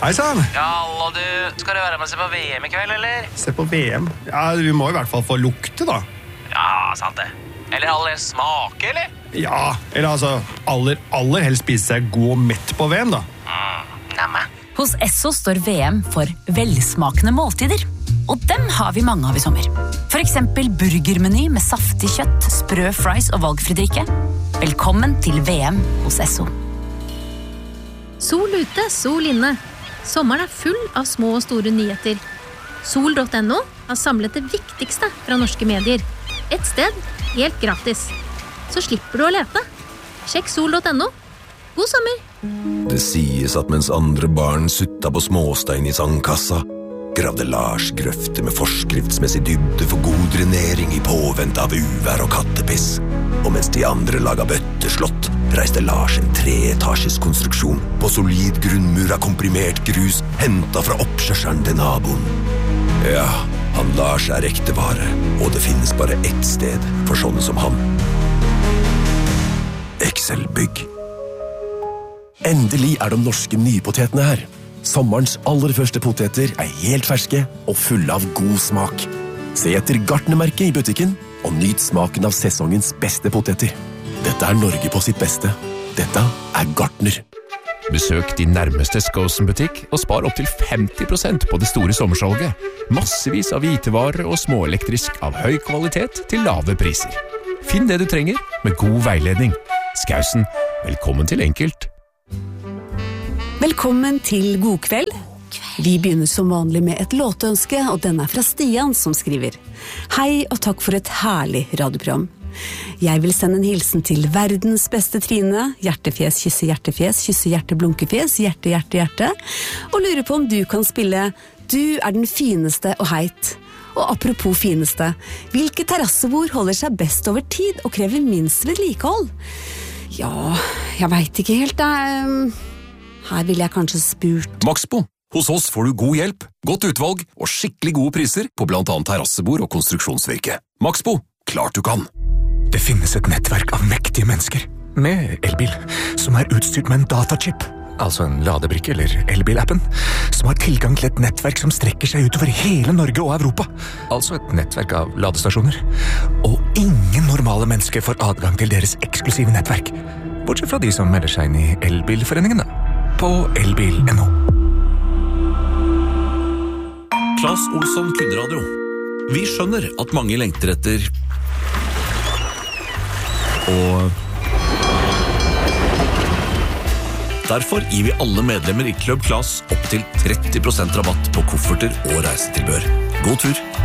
Hei sann! Ja, hallo du. Skal du være med og se på VM i kveld, eller? Se på VM. Ja, vi må i hvert fall få lukte, da. Ja, sant det. Eller aller smake, eller? Ja, eller altså, aller helst spise seg god og mett på VM, da. Nemme. Hos Esso står VM for velsmakende måltider. Og dem har vi mange av i sommer. For eksempel burgermeny med saftig kjøtt, sprø fries og valgfri drikke. Velkommen til VM hos Esso. Sol ute, sol inne. Sommeren er full av små og store nyheter. Sol.no har samlet det viktigste fra norske medier. Et sted, helt gratis. Så slipper du å lete. Sjekk sol.no. God sommer! Det sies at mens andre barn sutta på småstein i sandkassa, gravde Lars grøfter med forskriftsmessig dybde for god drenering i påvent av uvær og kattepiss. Og mens de andre laga bøtteslott, reiste Lars en 3-etasjes konstruksjon på solid grunnmur av komprimert grus, hentet fra oppkjørselen til naboen. Ja, han Lars er ekte vare, og det finnes bare ett sted for sånne som han. Excel-bygg. Endelig er de norske nypotetene her. Sommerens aller første poteter er helt ferske og fulle av god smak. Se etter Gartnermerket i butikken, og nyt smaken av sesongens beste poteter. Dette er Norge på sitt beste. Dette er Gartner. Besøk din nærmeste Skosen-butikk og spar opp til 50% på det store sommersalget. Massevis av hvitevarer og småelektrisk av høy kvalitet til lave priser. Finn det du trenger med god veiledning. Skausen, velkommen til Enkelt. Velkommen til God kveld. Vi begynner som vanlig med et låtønske, og den er fra Stian som skriver: Hei og takk for et herlig radioprogram. Jeg vil sende en hilsen til verdens beste Trine, hjertefjes, kysse hjerte, blunkefjes, hjerte, hjerte, hjerte, og lurer på om du kan spille Du er den fineste og heit. Og apropos fineste, hvilke terrassebord holder seg best over tid og krever minst vedlikehold? Ja, jeg vet ikke helt, her vil jeg kanskje spurt. Maxbo. Hos oss får du god hjelp, godt utvalg og skikkelig gode priser på blant annet terrassebord og konstruksjonsvirke. Maxbo. Klart du kan. Det finnes et nettverk av mektige mennesker med elbil som er utstyrt med en datachip, altså en ladebrikke eller elbilappen, som har tilgang til et nettverk som strekker seg utover hele Norge og Europa. Altså et nettverk av ladestasjoner. Og ingen normale mennesker får adgang til deres eksklusive nettverk, bortsett fra de som melder seg inn i elbilforeningen på elbil.no. Claes Olsson Kundradio. Vi skjønner at mange lengter etter og derfor gir vi alle medlemmer i Club Claes opp til 30% rabatt på kofferter og reisetilbør. God tur!